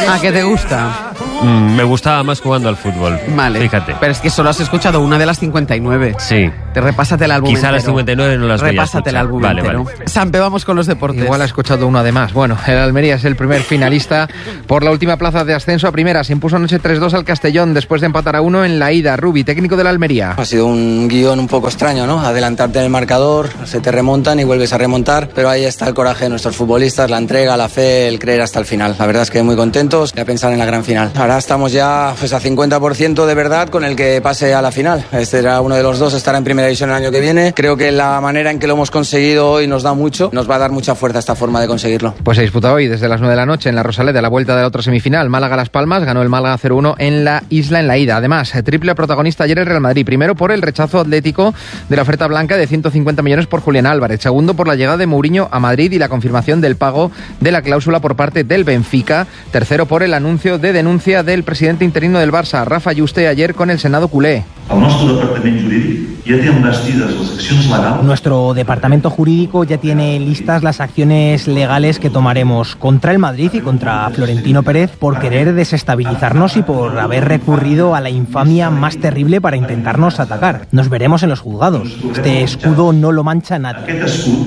¿A qué te gusta? Me gustaba más jugando al fútbol. Vale. Fíjate. Pero es que solo has escuchado una de las 59. Sí. Repásate el álbum Quizá entero. las 59 no las voy a Repásate el escuchar. álbum Vale, entero. vale. Sampe, vamos con los deportes. Igual ha escuchado uno además. Bueno, el Almería es el primer finalista por la última plaza de ascenso a primera. Se impuso anoche 3-2 al Castellón después de empatar a 1 en la ida. Rubi, técnico del Almería. Ha sido un guión un poco extraño, ¿no? Adelantarte en el marcador, se te remontan y vuelves a remontar, pero ahí está el coraje de nuestros futbolistas, la entrega, la fe, el creer hasta el final. La verdad es que muy contentos y a pensar en la gran final. Ahora estamos ya pues, a 50% de verdad con el que pase a la final. Este era uno de los dos, estará en primera división el año que viene. Creo que la manera en que lo hemos conseguido hoy nos da mucho, nos va a dar mucha fuerza esta forma de conseguirlo. Pues se disputa hoy desde las 9 de la noche en la Rosaleda, la vuelta de la otra semifinal. Málaga-Las Palmas ganó el Málaga 0-1 en la Isla en la ida. Además, triple protagonista ayer el Real Madrid. Primero por el rechazo atlético de la oferta blanca de 150 millones por Julián Álvarez. Segundo por la llegada de Mourinho a Madrid y la confirmación del pago de la cláusula por parte del Benfica. Tercero por el anuncio de denuncia del presidente interino del Barça, Rafa Juste, ayer con el Senado culé. Nuestro departamento jurídico ya tiene listas las acciones legales que tomaremos contra el Madrid y contra Florentino Pérez por querer desestabilizarnos y por haber recurrido a la infamia más terrible para intentarnos atacar. Nos veremos en los juzgados. Este escudo no lo mancha nadie.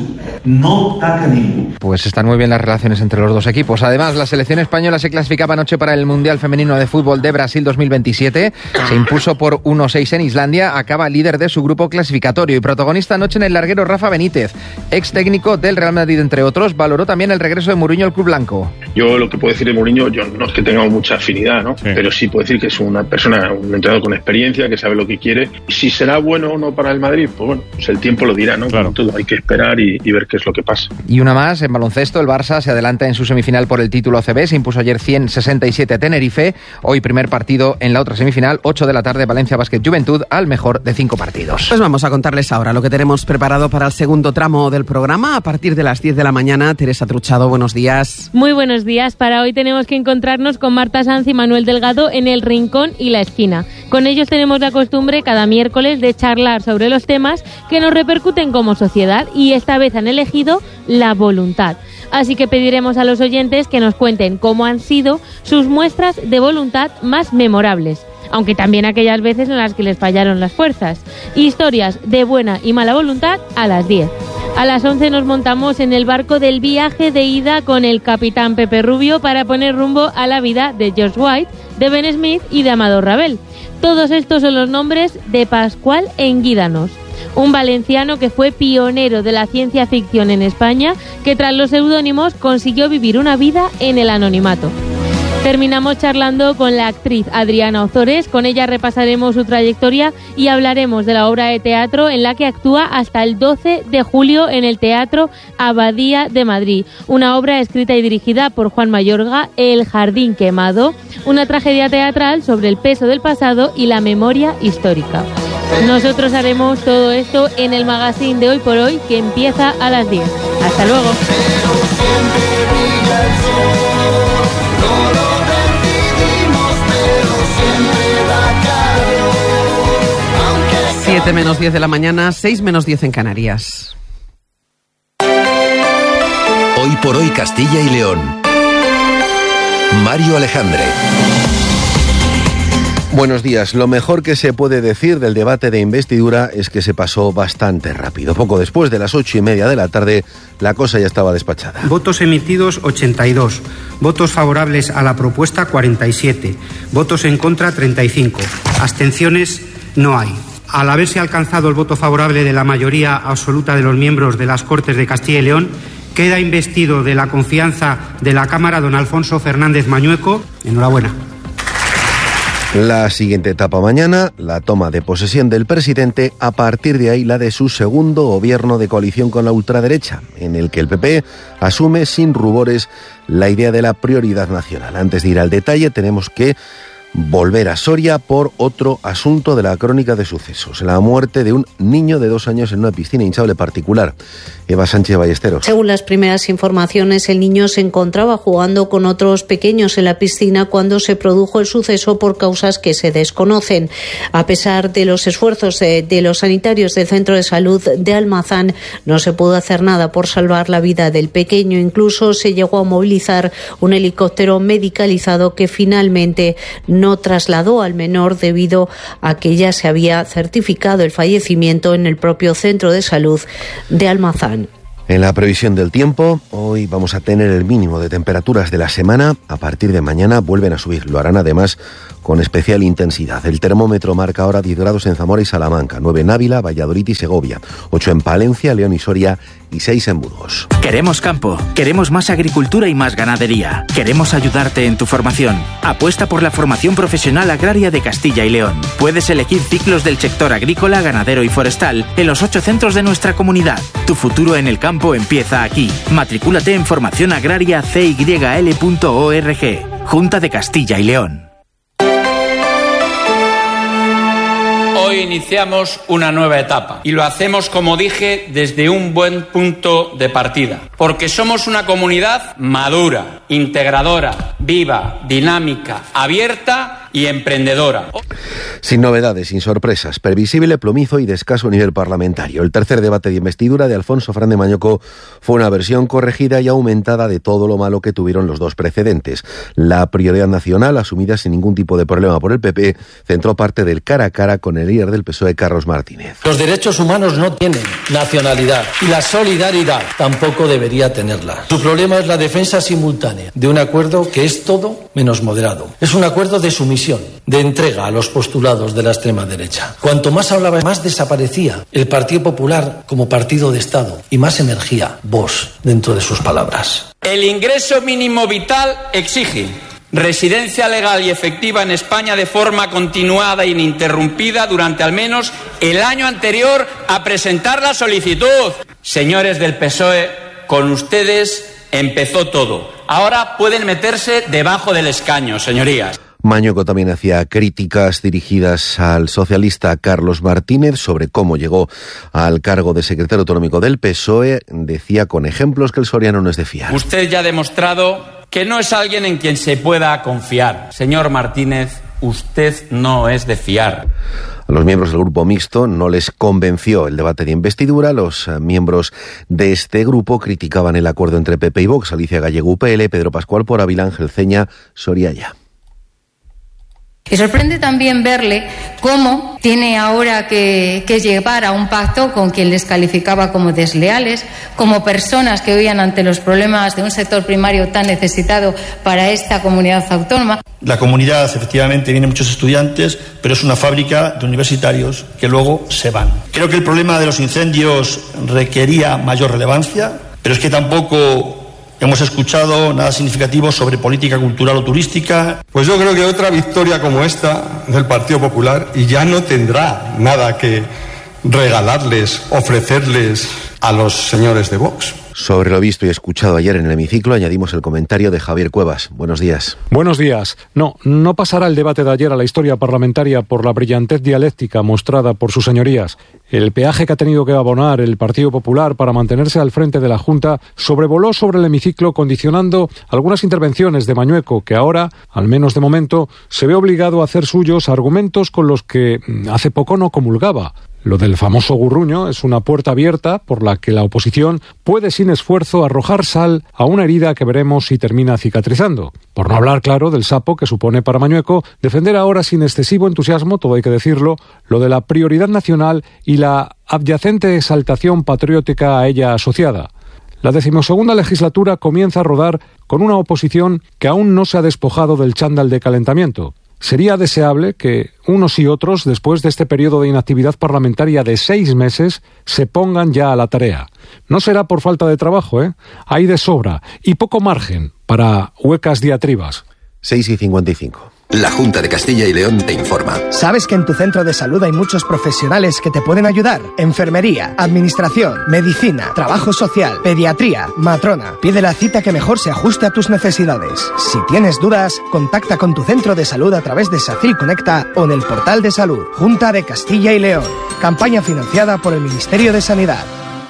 Pues están muy bien las relaciones entre los dos equipos. Además, la selección española se clasificaba anoche para el Mundial Femenino de Fútbol de Brasil 2027. Se impuso por 1-6 en Islandia. Acaba líder de su grupo clasificatorio. Y protagonista anoche en el larguero Rafa Benítez, ex técnico del Real Madrid, entre otros. Valoró también el regreso de Mourinho al club blanco. Yo lo que puedo decir de Mourinho, yo no es que tenga mucha afinidad, ¿no? Sí. Pero sí puedo decir que es una persona, un entrenador con experiencia, que sabe lo que quiere. Si será bueno o no para el Madrid, pues bueno, pues el tiempo lo dirá, ¿no? Claro. Todo hay que esperar y ver qué es lo que pasa. Y una más, en baloncesto, el Barça se adelanta en su semifinal por el título ACB. Se impuso ayer 167 a Tenerife. Hoy primer partido en la otra semifinal, 8 de la tarde, Valencia Basket Juventud, al mejor de 5 partidos. Pues vamos a contarles ahora lo que tenemos preparado para el segundo tramo del programa. A partir de las 10 de la mañana, Teresa Truchado, buenos días. Muy buenos días. Para hoy tenemos que encontrarnos con Marta Sanz y Manuel Delgado en El Rincón y la Esquina. Con ellos tenemos la costumbre cada miércoles de charlar sobre los temas que nos repercuten como sociedad y esta vez han elegido la voluntad. Así que pediremos a los oyentes que nos cuenten cómo han sido sus muestras de voluntad más memorables, aunque también aquellas veces en las que les fallaron las fuerzas. Historias de buena y mala voluntad a las 10. A las 11 nos montamos en el barco del viaje de ida con el capitán Pepe Rubio para poner rumbo a la vida de George White, de Ben Smith y de Amador Ravel. Todos estos son los nombres de Pascual Enguídanos, un valenciano que fue pionero de la ciencia ficción en España, que tras los seudónimos consiguió vivir una vida en el anonimato. Terminamos charlando con la actriz Adriana Ozores. Con ella repasaremos su trayectoria y hablaremos de la obra de teatro en la que actúa hasta el 12 de julio en el Teatro Abadía de Madrid. Una obra escrita y dirigida por Juan Mayorga, El Jardín Quemado, una tragedia teatral sobre el peso del pasado y la memoria histórica. Nosotros haremos todo esto en el magazine de Hoy por Hoy, que empieza a las 10. Hasta luego. 7 menos 10 de la mañana, 6 menos 10 en Canarias. Hoy por Hoy Castilla y León. Mario Alejandre. Buenos días. Lo mejor que se puede decir del debate de investidura es que se pasó bastante rápido. Poco después de las 8:30 de la tarde, la cosa ya estaba despachada. Votos emitidos 82, votos favorables a la propuesta 47, votos en contra 35, abstenciones no hay. Al haberse alcanzado el voto favorable de la mayoría absoluta de los miembros de las Cortes de Castilla y León, queda investido de la confianza de la Cámara don Alfonso Fernández Mañueco. Enhorabuena. La siguiente etapa mañana, la toma de posesión del presidente, a partir de ahí la de su segundo gobierno de coalición con la ultraderecha, en el que el PP asume sin rubores la idea de la prioridad nacional. Antes de ir al detalle, tenemos que volver a Soria por otro asunto de la crónica de sucesos, la muerte de un niño de 2 años en una piscina hinchable particular. Eva Sánchez Ballesteros. Según las primeras informaciones, el niño se encontraba jugando con otros pequeños en la piscina cuando se produjo el suceso por causas que se desconocen. A pesar de los esfuerzos de los sanitarios del Centro de Salud de Almazán, no se pudo hacer nada por salvar la vida del pequeño. Incluso se llegó a movilizar un helicóptero medicalizado que finalmente no trasladó al menor debido a que ya se había certificado el fallecimiento en el propio Centro de Salud de Almazán. En la previsión del tiempo, hoy vamos a tener el mínimo de temperaturas de la semana. A partir de mañana vuelven a subir. Lo harán además con especial intensidad. El termómetro marca ahora 10 grados en Zamora y Salamanca, 9 en Ávila, Valladolid y Segovia, 8 en Palencia, León y Soria y 6 en Burgos. Queremos campo, queremos más agricultura y más ganadería. Queremos ayudarte en tu formación. Apuesta por la formación profesional agraria de Castilla y León. Puedes elegir ciclos del sector agrícola, ganadero y forestal en los 8 centros de nuestra comunidad. Tu futuro en el campo empieza aquí. Matricúlate en formación agraria cyl.org. Junta de Castilla y León. Hoy iniciamos una nueva etapa y lo hacemos, como dije, desde un buen punto de partida, porque somos una comunidad madura, integradora, viva, dinámica, abierta y emprendedora. Sin novedades, sin sorpresas, previsible plomizo y de escaso nivel parlamentario. El tercer debate de investidura de Alfonso Fran de Mañueco fue una versión corregida y aumentada de todo lo malo que tuvieron los dos precedentes. La prioridad nacional, asumida sin ningún tipo de problema por el PP, centró parte del cara a cara con el líder del PSOE, Carlos Martínez. Los derechos humanos no tienen nacionalidad y la solidaridad tampoco debería tenerla. Su problema es la defensa simultánea de un acuerdo que es todo menos moderado. Es un acuerdo de sumisión, de entrega a los postulados de la extrema derecha. Cuanto más hablaba, más desaparecía el Partido Popular como partido de Estado y más emergía Vox dentro de sus palabras. El ingreso mínimo vital exige residencia legal y efectiva en España de forma continuada e ininterrumpida durante al menos el año anterior a presentar la solicitud. Señores del PSOE, con ustedes empezó todo. Ahora pueden meterse debajo del escaño, señorías. Mañueco también hacía críticas dirigidas al socialista Carlos Martínez sobre cómo llegó al cargo de secretario autonómico del PSOE. Decía con ejemplos que el soriano no es de fiar. Usted ya ha demostrado que no es alguien en quien se pueda confiar. Señor Martínez, usted no es de fiar. A los miembros del grupo mixto no les convenció el debate de investidura. Los miembros de este grupo criticaban el acuerdo entre PP y Vox, Alicia Gallego UPL, Pedro Pascual por Ávila, Ángel Ceña, Soriaya. Y sorprende también verle cómo tiene ahora que llevar a un pacto con quien les calificaba como desleales, como personas que huían ante los problemas de un sector primario tan necesitado para esta comunidad autónoma. La comunidad, efectivamente, vienen muchos estudiantes, pero es una fábrica de universitarios que luego se van. Creo que el problema de los incendios requería mayor relevancia, pero es que tampoco hemos escuchado nada significativo sobre política cultural o turística. Pues yo creo que otra victoria como esta del Partido Popular y ya no tendrá nada que regalarles, ofrecerles a los señores de Vox. Sobre lo visto y escuchado ayer en el hemiciclo, añadimos el comentario de Javier Cuevas. Buenos días. Buenos días. No pasará el debate de ayer a la historia parlamentaria por la brillantez dialéctica mostrada por sus señorías. El peaje que ha tenido que abonar el Partido Popular para mantenerse al frente de la Junta sobrevoló sobre el hemiciclo, condicionando algunas intervenciones de Mañueco, que ahora, al menos de momento, se ve obligado a hacer suyos argumentos con los que hace poco no comulgaba. Lo del famoso gurruño es una puerta abierta por la que la oposición puede sin esfuerzo arrojar sal a una herida que veremos si termina cicatrizando. Por no hablar, claro, del sapo que supone para Mañueco defender ahora sin excesivo entusiasmo, todo hay que decirlo, lo de la prioridad nacional y la adyacente exaltación patriótica a ella asociada. La 12ª legislatura comienza a rodar con una oposición que aún no se ha despojado del chándal de calentamiento. Sería deseable que unos y otros, después de este periodo de inactividad parlamentaria de 6 meses, se pongan ya a la tarea. No será por falta de trabajo, Hay de sobra y poco margen para huecas diatribas. 6:55. La Junta de Castilla y León te informa. ¿Sabes que en tu centro de salud hay muchos profesionales que te pueden ayudar? Enfermería, administración, medicina, trabajo social, pediatría, matrona. Pide la cita que mejor se ajuste a tus necesidades. Si tienes dudas, contacta con tu centro de salud a través de SACIL Conecta o en el portal de salud. Junta de Castilla y León. Campaña financiada por el Ministerio de Sanidad.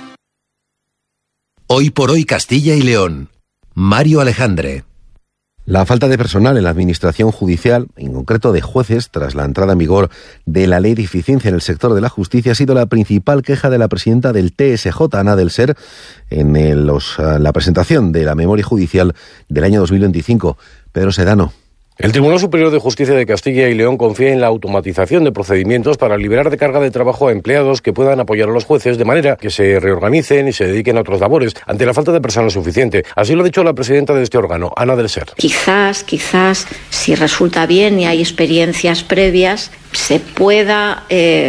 Hoy por hoy Castilla y León. Mario Alejandre. La falta de personal en la administración judicial, en concreto de jueces, tras la entrada en vigor de la ley de eficiencia en el sector de la justicia, ha sido la principal queja de la presidenta del TSJ, Ana del Ser, en la presentación de la memoria judicial del año 2025. Pedro Sedano. El Tribunal Superior de Justicia de Castilla y León confía en la automatización de procedimientos para liberar de carga de trabajo a empleados que puedan apoyar a los jueces de manera que se reorganicen y se dediquen a otras labores ante la falta de personal suficiente. Así lo ha dicho la presidenta de este órgano, Ana del Ser. Quizás, si resulta bien y hay experiencias previas, se pueda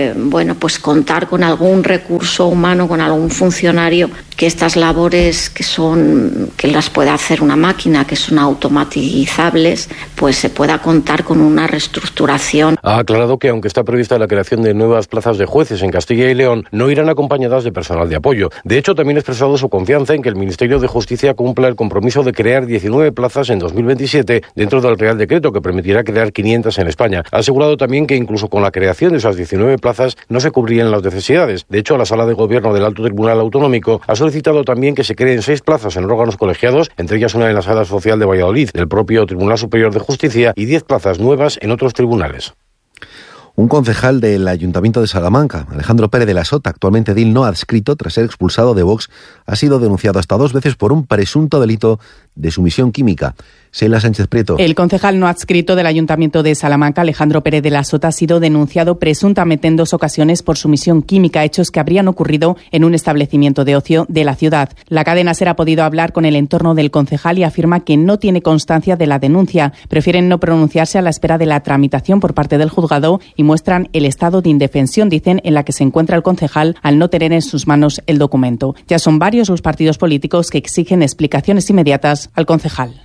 contar con algún recurso humano, con algún funcionario, que estas labores que las pueda hacer una máquina, que son automatizables, pues se pueda contar con una reestructuración. Ha aclarado que aunque está prevista la creación de nuevas plazas de jueces en Castilla y León, no irán acompañadas de personal de apoyo. De hecho, también ha expresado su confianza en que el Ministerio de Justicia cumpla el compromiso de crear 19 plazas en 2027 dentro del Real Decreto que permitirá crear 500 en España. Ha asegurado también que incluso con la creación de esas 19 plazas no se cubrirían las necesidades. De hecho, la Sala de Gobierno del Alto Tribunal Autonómico ha solicitado también que se creen 6 plazas en órganos colegiados, entre ellas una en la Sala Social de Valladolid, del propio Tribunal Superior de Justicia, y 10 plazas nuevas en otros tribunales. Un concejal del Ayuntamiento de Salamanca, Alejandro Pérez de la Sota, actualmente edil no adscrito tras ser expulsado de Vox, ha sido denunciado hasta 2 veces por un presunto delito de sumisión química. Sheila Sánchez Prieto. El concejal no adscrito del Ayuntamiento de Salamanca, Alejandro Pérez de la Sota, ha sido denunciado presuntamente en 2 ocasiones por sumisión química, hechos que habrían ocurrido en un establecimiento de ocio de la ciudad. La cadena SER ha podido hablar con el entorno del concejal y afirma que no tiene constancia de la denuncia. Prefieren no pronunciarse a la espera de la tramitación por parte del juzgado y muestran el estado de indefensión, dicen, en la que se encuentra el concejal al no tener en sus manos el documento. Ya son varios los partidos políticos que exigen explicaciones inmediatas al concejal.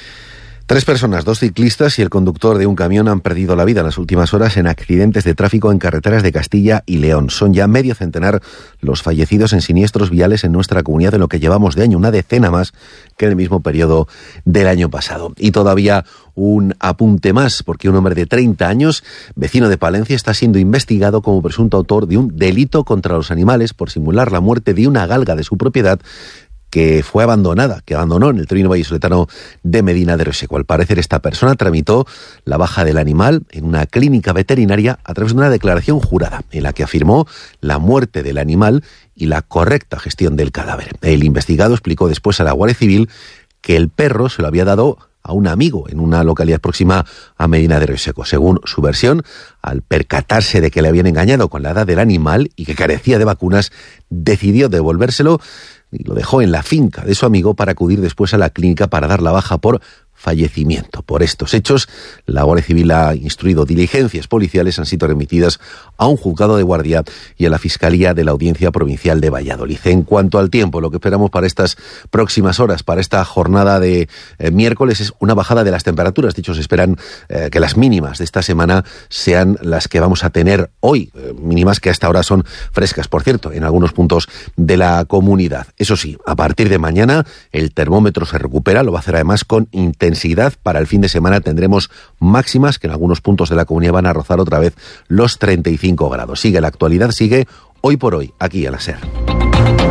3 personas, 2 ciclistas y el conductor de un camión han perdido la vida en las últimas horas en accidentes de tráfico en carreteras de Castilla y León. Son ya medio centenar los fallecidos en siniestros viales en nuestra comunidad en lo que llevamos de año, una decena más que en el mismo periodo del año pasado. Y todavía un apunte más, porque un hombre de 30 años, vecino de Palencia, está siendo investigado como presunto autor de un delito contra los animales por simular la muerte de una galga de su propiedad que abandonó en el término vallisoletano de Medina de Rioseco. Al parecer, esta persona tramitó la baja del animal en una clínica veterinaria a través de una declaración jurada, en la que afirmó la muerte del animal y la correcta gestión del cadáver. El investigado explicó después a la Guardia Civil que el perro se lo había dado a un amigo en una localidad próxima a Medina de Rioseco. Según su versión, al percatarse de que le habían engañado con la edad del animal y que carecía de vacunas, decidió devolvérselo y lo dejó en la finca de su amigo para acudir después a la clínica para dar la baja por fallecimiento. Por estos hechos, la Guardia Civil ha instruido diligencias policiales, han sido remitidas a un juzgado de guardia y a la Fiscalía de la Audiencia Provincial de Valladolid. En cuanto al tiempo, lo que esperamos para estas próximas horas, para esta jornada de miércoles, es una bajada de las temperaturas. De hecho, se esperan que las mínimas de esta semana sean las que vamos a tener hoy, mínimas que hasta ahora son frescas, por cierto, en algunos puntos de la comunidad. Eso sí, a partir de mañana el termómetro se recupera, lo va a hacer además con intensidad. Para el fin de semana tendremos máximas que en algunos puntos de la comunidad van a rozar otra vez los 35 grados. Sigue la actualidad, sigue Hoy por Hoy, aquí a la SER.